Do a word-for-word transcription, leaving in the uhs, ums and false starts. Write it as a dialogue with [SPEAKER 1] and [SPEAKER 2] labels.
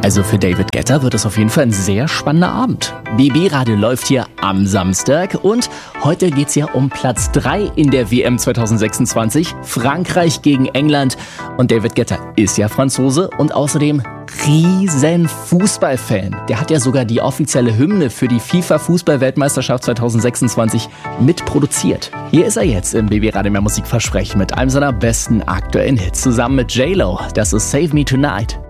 [SPEAKER 1] Also für David Guetta wird es auf jeden Fall ein sehr spannender Abend. B B-Radio läuft hier am Samstag und heute geht's ja um Platz drei in der W M zwanzig sechsundzwanzig. Frankreich gegen England. Und David Guetta ist ja Franzose und außerdem riesen Fußballfan. Der hat ja sogar die offizielle Hymne für die FIFA-Fußball-Weltmeisterschaft zwanzig sechsundzwanzig mitproduziert. Hier ist er jetzt im B B-Radio Mehr Musik versprechen mit einem seiner besten aktuellen Hits zusammen mit J-Lo. Das ist Save Me Tonight.